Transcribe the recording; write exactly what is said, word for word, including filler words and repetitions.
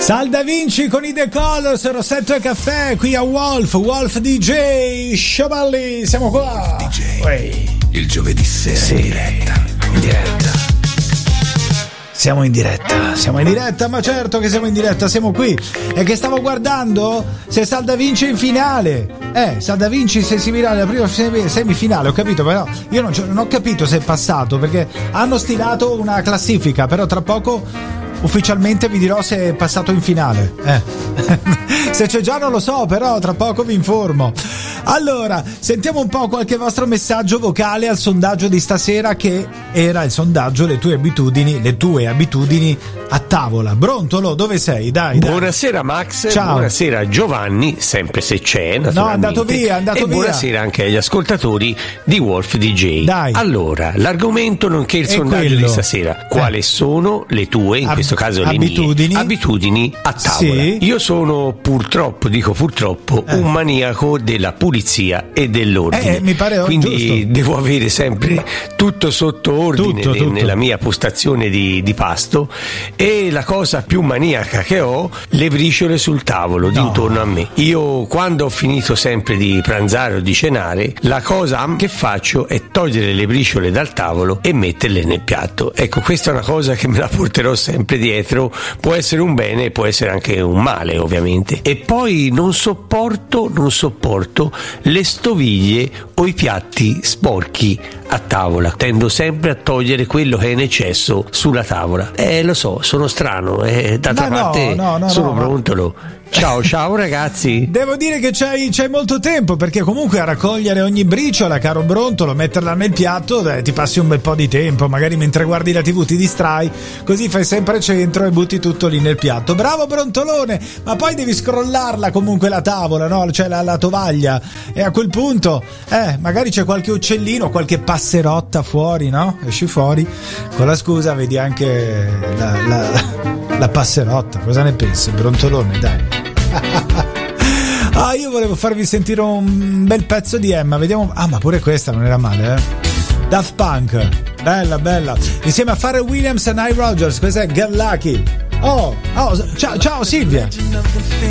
Sal Da Vinci con i The Colors, Rossetto e Caffè qui a Wolf, Wolf D J, Sciaballi, siamo qua. Wolf D J, Uè. Il giovedì sera sì. in diretta, in diretta. Siamo in diretta, siamo in diretta, ma certo che siamo in diretta, siamo qui. E che stavo guardando se Sal Da Vinci in finale. Eh, Sal Da Vinci se si virà la prima semifinale, ho capito, però io non, non ho capito se è passato, perché hanno stilato una classifica, però tra poco ufficialmente vi dirò se è passato in finale. Eh. Se c'è già non lo so, però tra poco vi informo. Allora, sentiamo un po' qualche vostro messaggio vocale al sondaggio di stasera, che era il sondaggio le tue abitudini, le tue abitudini a tavola. Brontolo, dove sei? Dai, dai. Buonasera Max, ciao. Buonasera Giovanni, sempre se c'è, naturalmente. No, è andato via, è andato e via. Buonasera anche agli ascoltatori di Wolf D J. Dai. Allora, l'argomento nonché il è sondaggio quello. di stasera. Quali eh. sono le tue, in Ab- questo caso le abitudini. mie abitudini a tavola? Sì. Io sono purtroppo, dico purtroppo, eh. un maniaco della pulizia e dell'ordine. Eh, mi pare Quindi giusto. devo avere sempre tutto sotto ordine Tutto, de- tutto. nella mia postazione di, di pasto, e la cosa più maniaca che ho, le briciole sul tavolo No. di intorno a me. Io quando ho finito sempre di pranzare o di cenare, la cosa che faccio è togliere le briciole dal tavolo e metterle nel piatto. Ecco, questa è una cosa che me la porterò sempre dietro, può essere un bene, può essere anche un male ovviamente. E poi non sopporto, non sopporto le stoviglie o i piatti sporchi a tavola. Tendo sempre a togliere quello che è in eccesso sulla tavola. Eh, lo so, sono strano, eh, d'altra Ma no, parte no, no, sono no, brontolo. Ciao, ciao ragazzi. Devo dire che c'hai, c'hai molto tempo, perché comunque a raccogliere ogni briciola, caro Brontolo, metterla nel piatto, eh, ti passi un bel po' di tempo, magari mentre guardi la tivù ti distrai, così fai sempre centro e butti tutto lì nel piatto. Bravo Brontolone, ma poi devi scrollarla comunque la tavola, no? Cioè la, la tovaglia, e a quel punto eh, magari c'è qualche uccellino, qualche passerotta fuori, no? Esci fuori, con la scusa vedi anche la, la, la passerotta. Cosa ne pensi, Brontolone? Dai. Ah, io volevo farvi sentire un bel pezzo di Emma, vediamo. Ah, ma pure questa non era male, eh. Daft Punk, bella bella, insieme a Pharrell Williams e Nile Rodgers. Questa è Get Lucky. Oh, oh, ciao, ciao Silvia.